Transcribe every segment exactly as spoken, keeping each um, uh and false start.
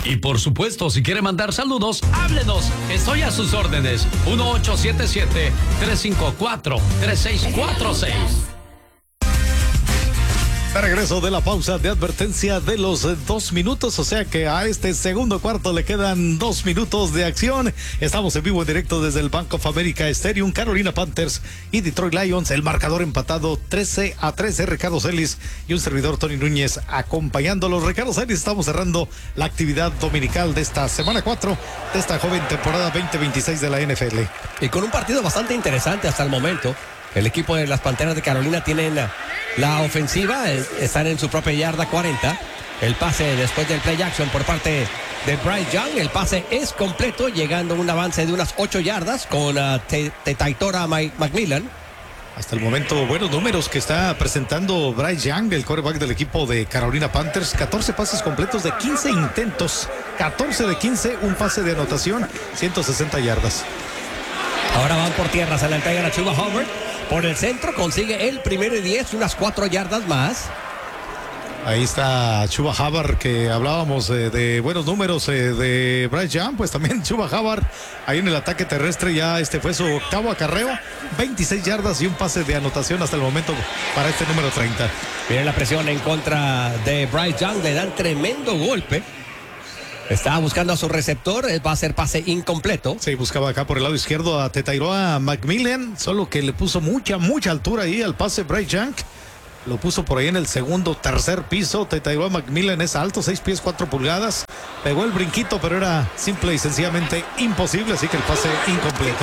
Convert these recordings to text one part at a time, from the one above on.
Y por supuesto, si quiere mandar saludos, háblenos. Estoy a sus órdenes. uno ocho siete siete, tres cinco cuatro, tres seis cuatro seis. De regreso de la pausa de advertencia de los dos minutos, o sea que a este segundo cuarto le quedan dos minutos de acción. Estamos en vivo en directo desde el Bank of America Stadium, Carolina Panthers y Detroit Lions. El marcador empatado trece a trece. Ricardo Celis y un servidor, Tony Núñez, acompañándolos. Ricardo Celis, estamos cerrando la actividad dominical de esta semana cuatro de esta joven temporada veinte veintiséis de la N F L. Y con un partido bastante interesante hasta el momento. El equipo de las Panteras de Carolina tienen la ofensiva, están en su propia yarda cuarenta. El pase después del play action por parte de Bryce Young. El pase es completo, llegando a un avance de unas ocho yardas con uh, Taitora McMillan. Hasta el momento, buenos números que está presentando Bryce Young, el quarterback del equipo de Carolina Panthers. catorce pases completos de quince intentos. catorce de quince, un pase de anotación, ciento sesenta yardas. Ahora van por tierra, se la entregan a Chuba Hubbard. Por el centro consigue el primero y diez, unas cuatro yardas más. Ahí está Chuba Hubbard, que hablábamos eh, de buenos números eh, de Bryce Young. Pues también Chuba Hubbard ahí en el ataque terrestre, ya este fue su octavo acarreo, veintiséis yardas y un pase de anotación hasta el momento para este número treinta. Miren la presión en contra de Bryce Young, le dan tremendo golpe. Estaba buscando a su receptor, va a ser pase incompleto. Sí, buscaba acá por el lado izquierdo a Taitora McMillan, solo que le puso mucha, mucha altura ahí al pase Bryce Young. Lo puso por ahí en el segundo, tercer piso. Taitora McMillan es alto, seis pies, cuatro pulgadas. Pegó el brinquito, pero era simple y sencillamente imposible, así que el pase incompleto.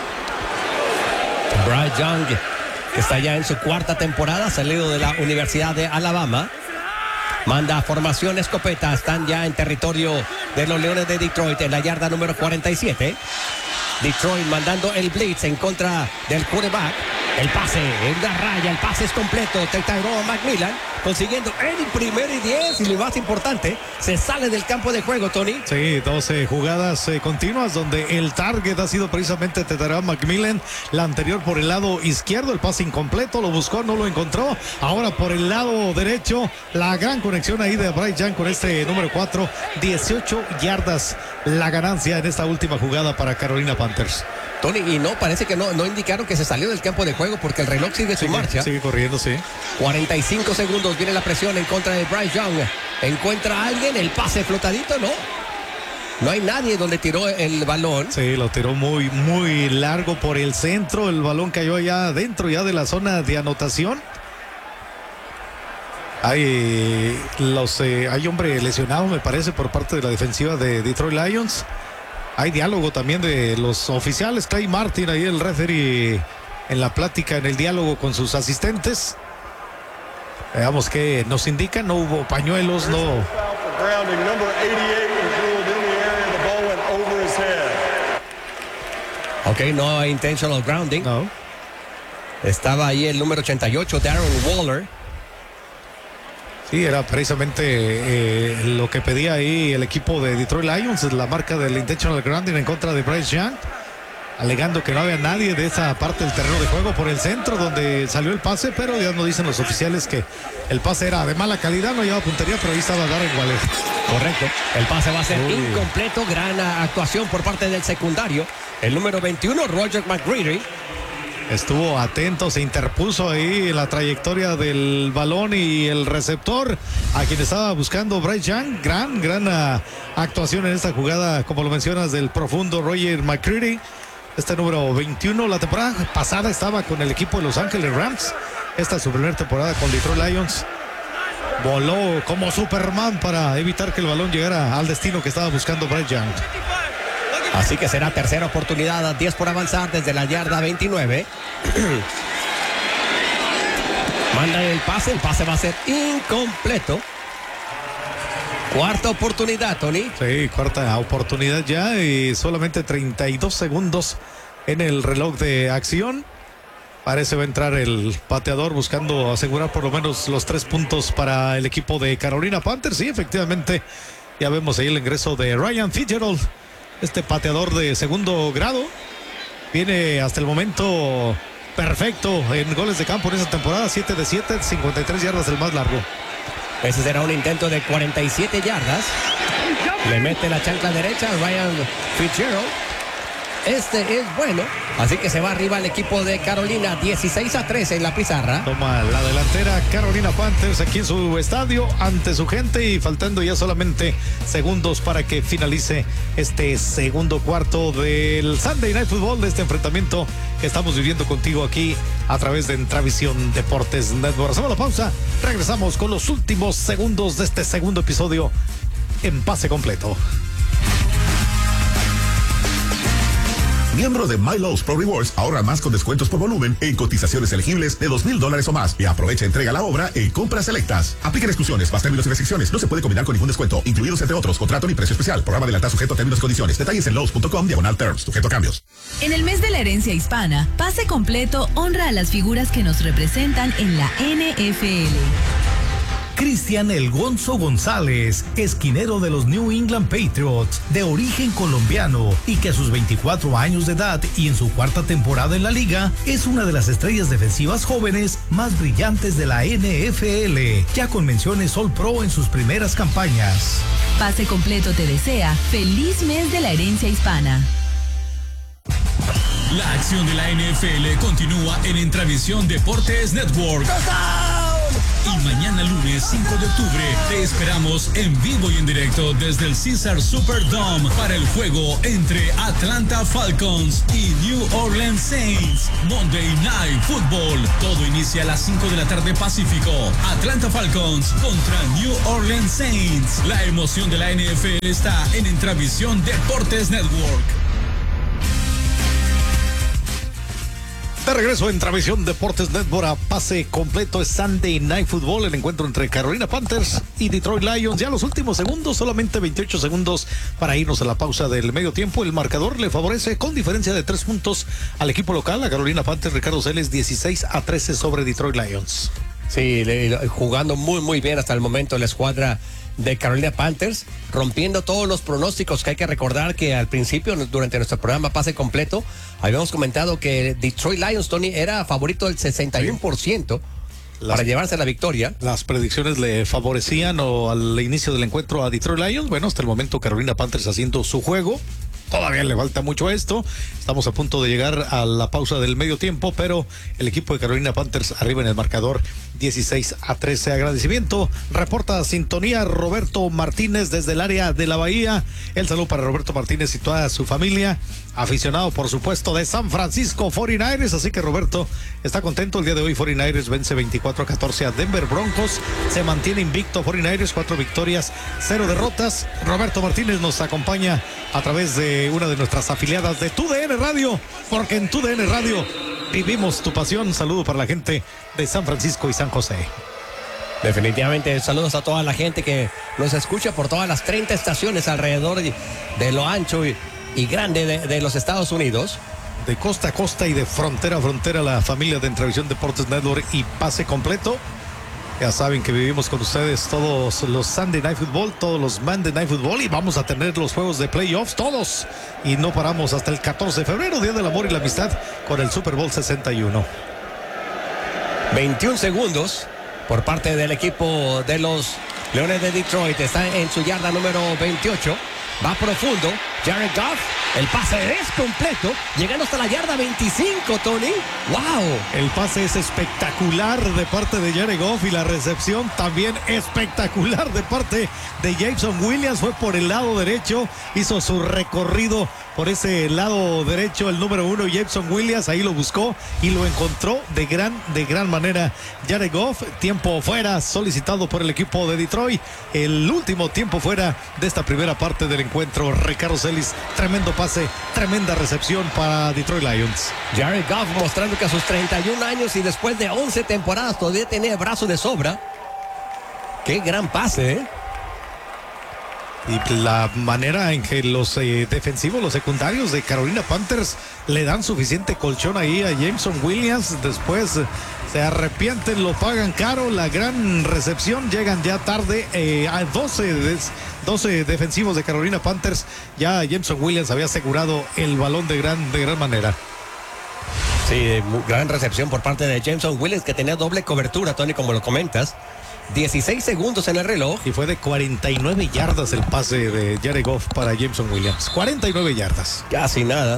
Bryce Young, que está ya en su cuarta temporada, salido de la Universidad de Alabama. Manda formación escopeta, están ya en territorio de los Leones de Detroit en la yarda número cuarenta y siete. Detroit mandando el blitz en contra del quarterback. El pase en la raya, el pase es completo. Taitora McMillan consiguiendo el primer y diez. Y lo más importante, se sale del campo de juego, Tony. Sí, doce jugadas eh, continuas donde el target ha sido precisamente Taitora McMillan. La anterior por el lado izquierdo, el pase incompleto, lo buscó, no lo encontró. Ahora por el lado derecho, la gran conexión ahí de Bryce Young con este número cuatro. dieciocho yardas la ganancia en esta última jugada para Carolina Panthers. Tony, y no, parece que no, no indicaron que se salió del campo de juego porque el reloj sigue su sigue, marcha. Sigue corriendo, sí. cuarenta y cinco segundos, viene la presión en contra de Bryce Young. Encuentra a alguien, el pase flotadito, no. No hay nadie donde tiró el balón. Sí, lo tiró muy, muy largo por el centro. El balón cayó allá adentro ya de la zona de anotación. Hay, los, eh, hay hombre lesionado, me parece, por parte de la defensiva de Detroit Lions. Hay diálogo también de los oficiales. Clay Martin, ahí el referee en la plática, en el diálogo con sus asistentes. Veamos qué nos indican. No hubo pañuelos, no. Ok, no hay intentional grounding. No. Estaba ahí el número ochenta y ocho, Darren Waller. Sí, era precisamente eh, lo que pedía ahí el equipo de Detroit Lions, la marca del intentional grounding en contra de Bryce Young, alegando que no había nadie de esa parte del terreno de juego por el centro donde salió el pase, pero ya nos dicen los oficiales que el pase era de mala calidad, no llevaba puntería, pero ahí estaba Darren Waller. Correcto, el pase va a ser Uy. incompleto, gran actuación por parte del secundario, el número veintiuno, Roger McGreedy. Estuvo atento, se interpuso ahí en la trayectoria del balón y el receptor a quien estaba buscando Bryce Young. Gran, gran uh, actuación en esta jugada, como lo mencionas, del profundo Roger McCready. Este número veintiuno, la temporada pasada estaba con el equipo de Los Ángeles Rams. Esta es su primera temporada con Detroit Lions. Voló como Superman para evitar que el balón llegara al destino que estaba buscando Bryce Young. Así que será tercera oportunidad, diez por avanzar desde la yarda veintinueve. Manda el pase, el pase va a ser incompleto. Cuarta oportunidad, Tony. Sí, cuarta oportunidad ya y solamente treinta y dos segundos en el reloj de acción. Parece va a entrar el pateador buscando asegurar por lo menos los tres puntos para el equipo de Carolina Panthers. Sí, efectivamente, ya vemos ahí el ingreso de Ryan Fitzgerald. Este pateador de segundo grado viene hasta el momento perfecto en goles de campo en esta temporada, siete de siete, cincuenta y tres yardas el más largo. Ese será un intento de cuarenta y siete yardas. Le mete la chancla derecha a Ryan Fitzgerald. Este es bueno, así que se va arriba el equipo de Carolina, dieciséis a trece en la pizarra. Toma la delantera Carolina Panthers aquí en su estadio, ante su gente, y faltando ya solamente segundos para que finalice este segundo cuarto del Sunday Night Football, de este enfrentamiento que estamos viviendo contigo aquí a través de Entravisión Deportes Network. Hacemos la pausa, regresamos con los últimos segundos de este segundo episodio en Pase Completo. Miembro de MyLowe's Pro Rewards, ahorra más con descuentos por volumen en cotizaciones elegibles de dos mil dólares o más y aprovecha entrega a la obra en compras selectas. Apliquen exclusiones, más términos y restricciones. No se puede combinar con ningún descuento, incluidos entre otros contrato ni precio especial. Programa adelantado sujeto a términos y condiciones. Detalles en lowes punto com diagonal terms, sujeto a cambios. En el mes de la herencia hispana, Pase Completo honra a las figuras que nos representan en la N F L. Cristian El Gonzo González, esquinero de los New England Patriots, de origen colombiano y que a sus veinticuatro años de edad y en su cuarta temporada en la liga, es una de las estrellas defensivas jóvenes más brillantes de la N F L, ya con menciones All Pro en sus primeras campañas. Pase Completo te desea feliz mes de la herencia hispana. La acción de la N F L continúa en Entravisión Deportes Network. Y mañana lunes cinco de octubre te esperamos en vivo y en directo desde el Caesars Superdome para el juego entre Atlanta Falcons y New Orleans Saints. Monday Night Football. Todo inicia a las cinco de la tarde Pacífico. Atlanta Falcons contra New Orleans Saints. La emoción de la N F L está en Entravisión Deportes Network. De regreso en Entravisión Deportes Network, a Pase Completo es Sunday Night Football, el encuentro entre Carolina Panthers y Detroit Lions. Ya los últimos segundos, solamente veintiocho segundos para irnos a la pausa del medio tiempo. El marcador le favorece con diferencia de tres puntos al equipo local, a Carolina Panthers. Ricardo Celes, dieciséis a trece sobre Detroit Lions. Sí, le, jugando muy muy bien hasta el momento la escuadra de Carolina Panthers, rompiendo todos los pronósticos, que hay que recordar que al principio, durante nuestro programa Pase Completo, habíamos comentado que Detroit Lions, Tony, era favorito del sesenta y uno por ciento las, para llevarse la victoria. Las predicciones le favorecían o al inicio del encuentro a Detroit Lions. Bueno, hasta el momento Carolina Panthers haciendo su juego. Todavía le falta mucho a esto. Estamos a punto de llegar a la pausa del medio tiempo, pero el equipo de Carolina Panthers arriba en el marcador dieciséis a trece. Agradecimiento. Reporta sintonía Roberto Martínez desde el área de la Bahía. El saludo para Roberto Martínez y toda su familia. Aficionado, por supuesto, de San Francisco cuarenta y nueve ers. Así que Roberto está contento. El día de hoy cuarenta y nueve ers vence veinticuatro a catorce a Denver Broncos. Se mantiene invicto cuarenta y nueve ers, cuatro victorias, cero derrotas. Roberto Martínez nos acompaña a través de una de nuestras afiliadas de Tu D N Radio, porque en Tu D N Radio vivimos tu pasión. Saludo para la gente de San Francisco y San José. Definitivamente, saludos a toda la gente que nos escucha por todas las treinta estaciones alrededor de lo ancho y, y grande de, de los Estados Unidos. De costa a costa y de frontera a frontera, la familia de Entravisión Deportes Network y Pase Completo. Ya saben que vivimos con ustedes todos los Sunday Night Football, todos los Monday Night Football, y vamos a tener los juegos de playoffs, todos. Y no paramos hasta el catorce de febrero, Día del Amor y la Amistad, con el Super Bowl sesenta y uno. veintiún segundos por parte del equipo de los Leones de Detroit. Está en su yarda número veintiocho. Va profundo. Jared Goff. El pase es completo. Llegando hasta la yarda veinticinco, Tony. ¡Wow! El pase es espectacular de parte de Jared Goff y la recepción también espectacular de parte de Jameson Williams. Fue por el lado derecho. Hizo su recorrido por ese lado derecho el número uno, Jameson Williams. Ahí lo buscó y lo encontró de gran, de gran manera Jared Goff. Tiempo fuera solicitado por el equipo de Detroit. El último tiempo fuera de esta primera parte del encuentro. Ricardo Celis, tremendo pase, tremenda recepción para Detroit Lions. Jared Goff mostrando que a sus treinta y un años y después de once temporadas todavía tiene brazo de sobra. Qué gran pase, ¿eh? Y la manera en que los eh, defensivos, los secundarios de Carolina Panthers le dan suficiente colchón ahí a Jameson Williams. Después eh, se arrepienten, lo pagan caro. La gran recepción, llegan ya tarde eh, a doce, doce defensivos de Carolina Panthers. Ya Jameson Williams había asegurado el balón de gran, de gran manera. Sí, gran recepción por parte de Jameson Williams, que tenía doble cobertura, Tony, como lo comentas. dieciséis segundos en el reloj. Y fue de cuarenta y nueve yardas el pase de Jared Goff para Jameson Williams. cuarenta y nueve yardas. Casi nada.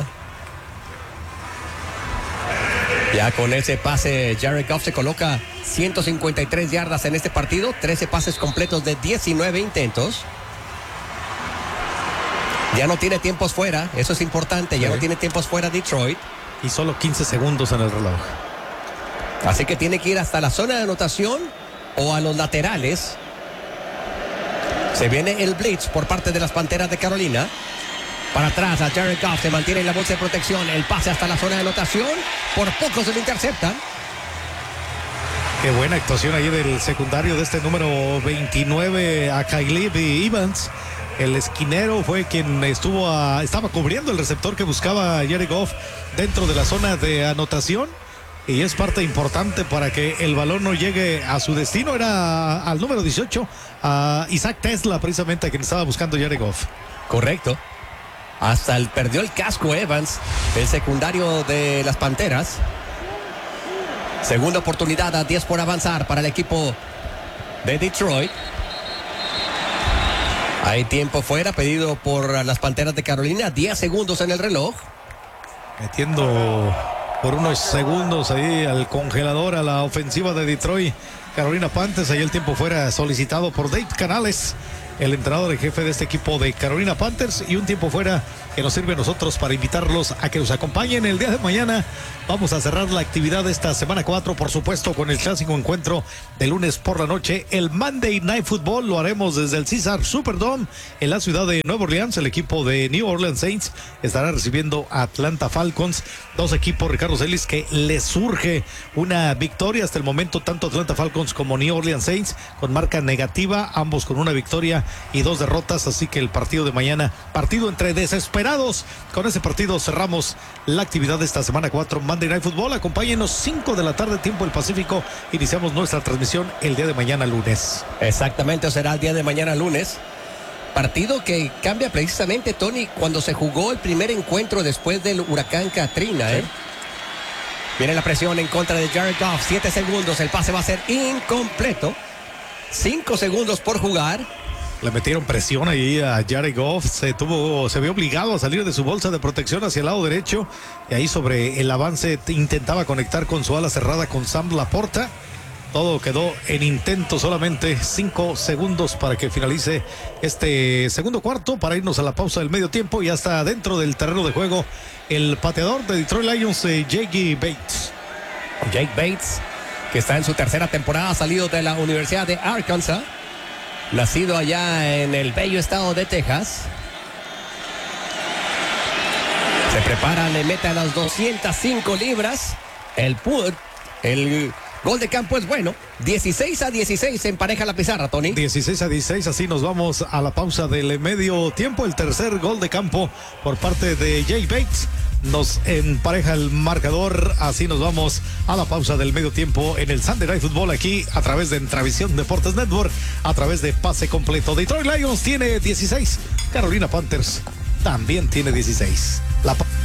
Ya con ese pase, Jared Goff se coloca ciento cincuenta y tres yardas en este partido. trece pases completos de diecinueve intentos. Ya no tiene tiempos fuera, eso es importante. Ya sí. no tiene tiempos fuera Detroit. Y solo quince segundos en el reloj. Así que tiene que ir hasta la zona de anotación o a los laterales. Se viene el blitz por parte de las Panteras de Carolina. Para atrás a Jared Goff, se mantiene en la bolsa de protección. El pase hasta la zona de anotación. Por poco se lo interceptan. Qué buena actuación ahí del secundario de este número veintinueve, a Caleb Evans. El esquinero fue quien estuvo a, estaba cubriendo el receptor que buscaba a Jared Goff dentro de la zona de anotación. Y es parte importante para que el balón no llegue a su destino. Era al número dieciocho, a Isaac Tesla, precisamente a quien estaba buscando Jared Goff. Correcto. Hasta el, perdió el casco Evans, el secundario de las Panteras. Segunda oportunidad, a diez por avanzar para el equipo de Detroit. Hay tiempo fuera pedido por las Panteras de Carolina. diez segundos en el reloj. Metiendo por unos segundos ahí al congelador a la ofensiva de Detroit. Carolina Panthers, ahí el tiempo fuera solicitado por Dave Canales, el entrenador en jefe de este equipo de Carolina Panthers, y un tiempo fuera que nos sirve a nosotros para invitarlos a que nos acompañen el día de mañana. Vamos a cerrar la actividad de esta semana cuatro, por supuesto, con el clásico encuentro de lunes por la noche, el Monday Night Football. Lo haremos desde el Caesar Superdome en la ciudad de Nueva Orleans. El equipo de New Orleans Saints estará recibiendo a Atlanta Falcons, dos equipos, Ricardo Celis, que les surge una victoria hasta el momento, tanto Atlanta Falcons como New Orleans Saints con marca negativa, ambos con una victoria y dos derrotas, así que el partido de mañana, partido entre desesperados. Con ese partido cerramos la actividad de esta semana cuatro, Monday Night Football. Acompáñenos, cinco de la tarde, tiempo del Pacífico. Iniciamos nuestra transmisión el día de mañana lunes. Exactamente, será el día de mañana lunes. Partido que cambia precisamente, Tony, cuando se jugó el primer encuentro después del huracán Katrina, ¿eh? Sí. Viene la presión en contra de Jared Goff, siete segundos, el pase va a ser incompleto. cinco segundos por jugar. Le metieron presión ahí a Jared Goff, se tuvo, se vio obligado a salir de su bolsa de protección hacia el lado derecho, y ahí sobre el avance intentaba conectar con su ala cerrada con Sam Laporta. Todo quedó en intento, solamente cinco segundos para que finalice este segundo cuarto, para irnos a la pausa del medio tiempo, y hasta dentro del terreno de juego el pateador de Detroit Lions, eh, Jake Bates. Jake Bates, que está en su tercera temporada, salido de la Universidad de Arkansas, nacido allá en el bello estado de Texas. Se prepara, le mete a las doscientas cinco libras. El put, el gol de campo es bueno. dieciséis a dieciséis se empareja la pizarra, Tony. dieciséis a dieciséis, así nos vamos a la pausa del medio tiempo. El tercer gol de campo por parte de Jay Bates nos empareja el marcador. Así nos vamos a la pausa del medio tiempo en el Sunday Night Football, aquí a través de Entravisión Deportes Network, a través de Pase Completo. Detroit Lions tiene dieciséis, Carolina Panthers también tiene dieciséis.